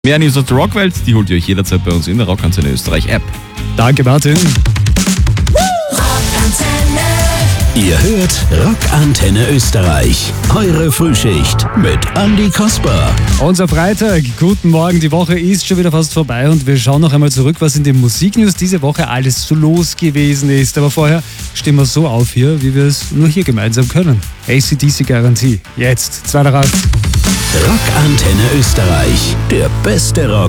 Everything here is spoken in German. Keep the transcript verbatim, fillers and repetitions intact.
Mehr News aus der Rockwelt, die holt ihr euch jederzeit bei uns in der Rockantenne Österreich App. Danke, Martin. Ihr hört Rockantenne Österreich. Eure Frühschicht mit Andi Kasper. Unser Freitag, guten Morgen, die Woche ist schon wieder fast vorbei und wir schauen noch einmal zurück, was in den Musiknews diese Woche alles so los gewesen ist. Aber vorher stehen wir so auf hier, wie wir es nur hier gemeinsam können. A C D C Garantie, jetzt, zweiter Rat. Rockantenne Österreich, der beste Rock